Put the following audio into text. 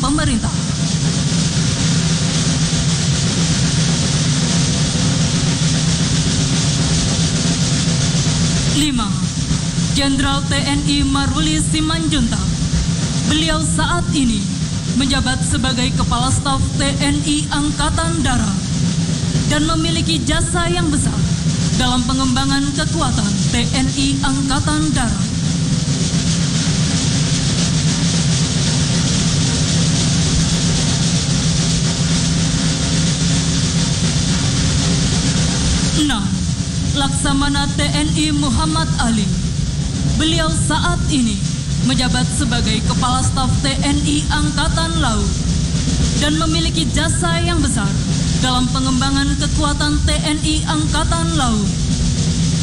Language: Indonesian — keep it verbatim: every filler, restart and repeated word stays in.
pemerintah. Lima, Jenderal T N I Maruli Simanjuntak. Beliau saat ini menjabat sebagai Kepala Staf T N I Angkatan Darat dan memiliki jasa yang besar dalam pengembangan kekuatan T N I Angkatan Darat. Enam, Laksamana T N I Muhammad Ali. Beliau saat ini menjabat sebagai Kepala Staf T N I Angkatan Laut dan memiliki jasa yang besar dalam pengembangan kekuatan T N I Angkatan Laut.